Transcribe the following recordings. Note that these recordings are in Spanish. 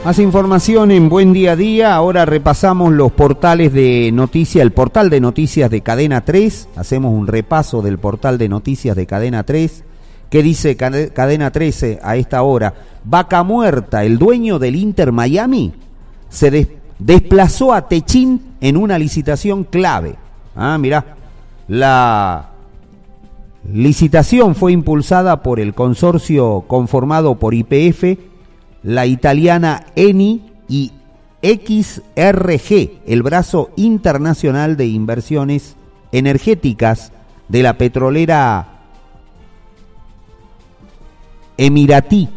Más información en Buen Día a Día. Ahora repasamos los portales de noticias, el portal de noticias de Cadena 3. Hacemos un repaso del portal de noticias de Cadena 3. ¿Qué dice Cadena 13 a esta hora? Vaca Muerta, el dueño del Inter Miami, se desplazó a Techín en una licitación clave. Mirá, la licitación fue impulsada por el consorcio conformado por YPF, la italiana Eni y XRG, el brazo internacional de inversiones energéticas de la petrolera emiratí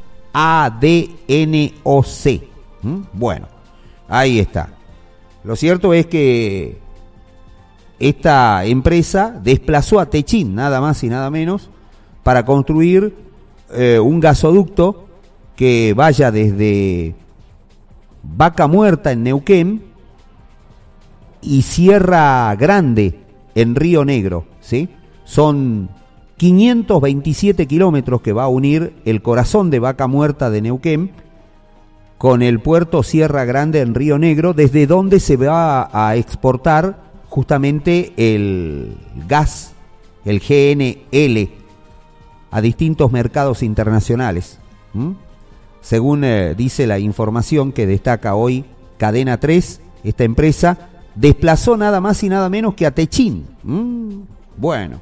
ADNOC. Bueno, ahí está. Lo cierto es que esta empresa desplazó a Techín, nada más y nada menos, para construir un gasoducto que vaya desde Vaca Muerta en Neuquén y Sierra Grande en Río Negro, ¿sí? Son 527 kilómetros que va a unir el corazón de Vaca Muerta de Neuquén con el puerto Sierra Grande en Río Negro, desde donde se va a exportar justamente el gas, el GNL, a distintos mercados internacionales. Según dice la información que destaca hoy Cadena 3, esta empresa desplazó nada más y nada menos que a Techín. Bueno,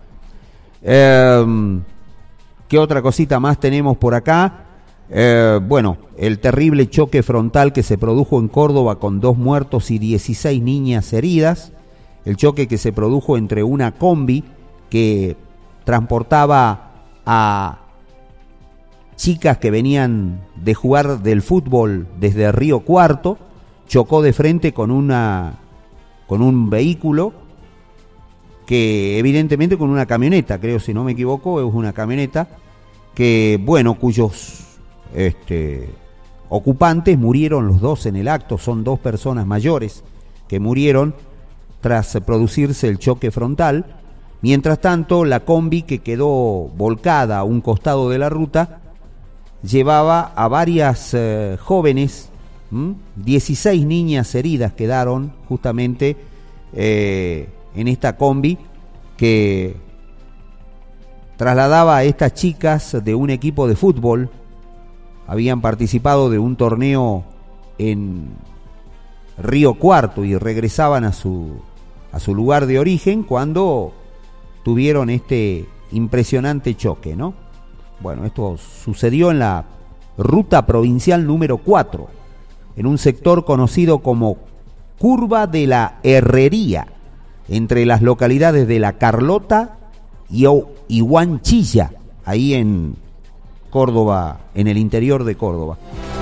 ¿qué otra cosita más tenemos por acá? Bueno, el terrible choque frontal que se produjo en Córdoba con 2 muertos y 16 niñas heridas. El choque que se produjo entre una combi que transportaba a chicas que venían de jugar del fútbol desde Río Cuarto, chocó de frente con un vehículo que evidentemente con una camioneta, creo, si no me equivoco, es una camioneta que, bueno, cuyos ocupantes murieron los dos en el acto. Son 2 personas mayores que murieron tras producirse el choque frontal. Mientras tanto, la combi, que quedó volcada a un costado de la ruta, llevaba a varias jóvenes, 16 niñas heridas quedaron justamente en esta combi que trasladaba a estas chicas de un equipo de fútbol. Habían participado de un torneo en Río Cuarto y regresaban a su lugar de origen cuando tuvieron este impresionante choque, ¿no? Bueno, esto sucedió en la ruta provincial número 4, en un sector conocido como Curva de la Herrería, entre las localidades de La Carlota y Huanchilla, ahí en Córdoba, en el interior de Córdoba.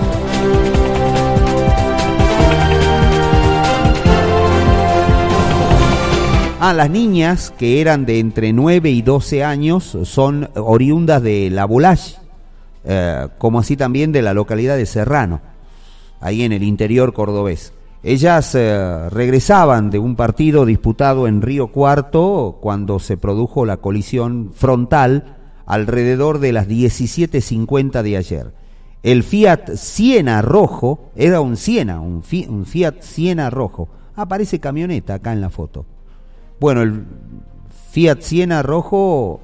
Las niñas, que eran de entre 9 y 12 años, son oriundas de La Bolache, como así también de la localidad de Serrano, ahí en el interior cordobés. Ellas regresaban de un partido disputado en Río Cuarto cuando se produjo la colisión frontal alrededor de las 17:50 de ayer. El Fiat Siena rojo, era un Fiat Siena rojo. Parece camioneta acá en la foto. Bueno, el Fiat Siena rojo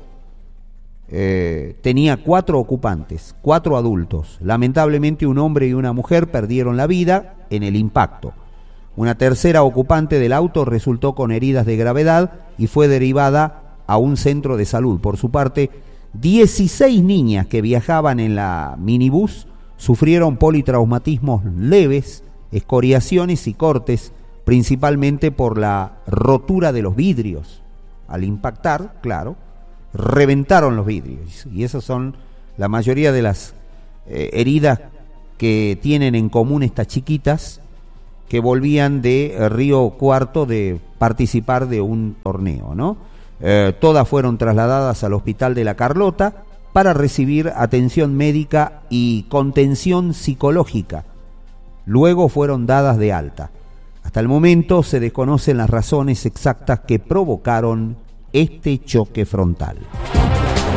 tenía 4 ocupantes, 4 adultos. Lamentablemente un hombre y una mujer perdieron la vida en el impacto. Una tercera ocupante del auto resultó con heridas de gravedad y fue derivada a un centro de salud. Por su parte, 16 niñas que viajaban en la minibús sufrieron politraumatismos leves, escoriaciones y cortes, principalmente por la rotura de los vidrios. Al impactar, claro, reventaron los vidrios. Y esas son la mayoría de las heridas que tienen en común estas chiquitas que volvían de Río Cuarto de participar de un torneo, ¿no? Todas fueron trasladadas al hospital de La Carlota para recibir atención médica y contención psicológica. Luego fueron dadas de alta. Hasta el momento se desconocen las razones exactas que provocaron este choque frontal.